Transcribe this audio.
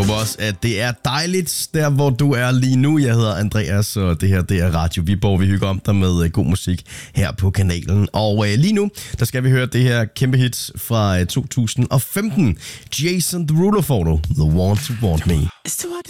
håber også, at det er dejligt, der hvor du er lige nu. Jeg hedder Andreas, og det her det er Radio Viborg. Vi hygger om dig med god musik her på kanalen. Og lige nu, der skal vi høre det her kæmpe hit fra 2015. Jason Derulo får du, The Want to Want Me. It's too hard to